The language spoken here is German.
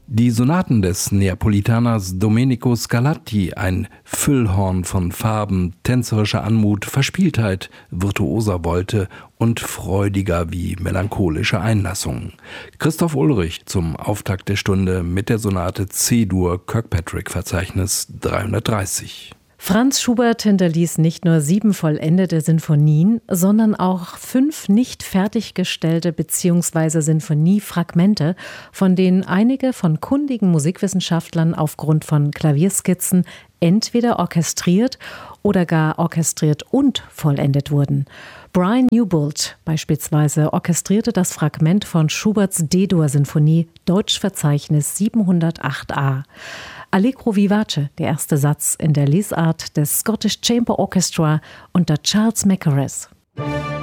Die Sonaten des Neapolitaners Domenico Scarlatti, ein Füllhorn von Farben, tänzerischer Anmut, Verspieltheit, virtuoser Volte und freudiger wie melancholische Einlassungen. Christoph Ulrich zum Auftakt der Stunde mit der Sonate C-Dur Kirkpatrick-Verzeichnis 330. Franz Schubert hinterließ nicht nur 7 vollendete Sinfonien, sondern auch 5 nicht fertiggestellte bzw. Sinfoniefragmente, von denen einige von kundigen Musikwissenschaftlern aufgrund von Klavierskizzen entweder orchestriert oder gar orchestriert und vollendet wurden. Brian Newbold beispielsweise orchestrierte das Fragment von Schuberts D-Dur-Sinfonie Deutschverzeichnis 708a. Allegro vivace, der erste Satz in der Lesart des Scottish Chamber Orchestra unter Charles Mackerras.